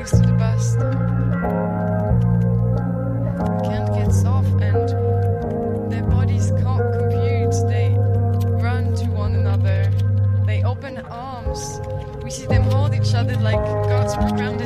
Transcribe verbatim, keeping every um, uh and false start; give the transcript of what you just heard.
close to the bus stop. Can't get off, and their bodies can't compute. They run to one another. They open arms. We see them hold each other like God's programmed